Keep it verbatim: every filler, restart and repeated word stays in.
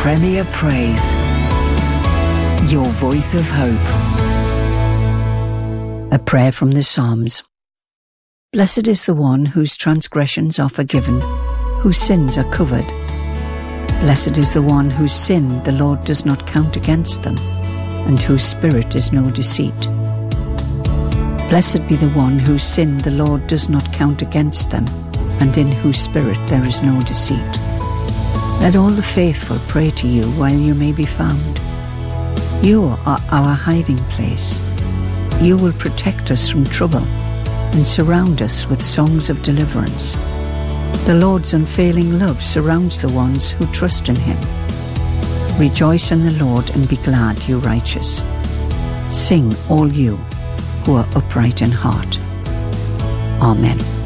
Premier Praise. Your voice of hope. A prayer from the Psalms. Blessed is the one whose transgressions are forgiven, whose sins are covered. Blessed is the one whose sin the Lord does not count against them, and whose spirit is no deceit. Blessed be the one whose sin the Lord does not count against them, and in whose spirit there is no deceit. Let all the faithful pray to you while you may be found. You are our hiding place. You will protect us from trouble and surround us with songs of deliverance. The Lord's unfailing love surrounds the ones who trust in him. Rejoice in the Lord and be glad, you righteous. Sing, all you who are upright in heart. Amen.